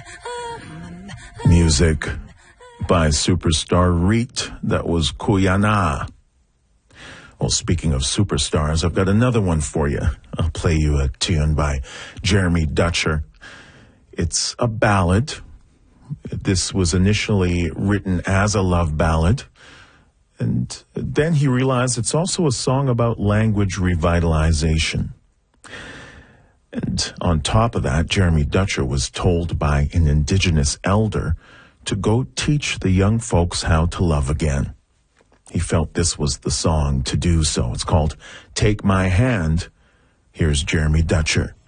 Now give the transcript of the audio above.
Music by superstar Reet. That was Kuyana. Well, speaking of superstars, I've got another one for you. I'll play you a tune by Jeremy Dutcher. It's a ballad. This was initially written as a love ballad. And then he realized it's also a song about language revitalization. And on top of that, Jeremy Dutcher was told by an indigenous elder to go teach the young folks how to love again. He felt this was the song to do so. It's called Take My Hand. Here's Jeremy Dutcher.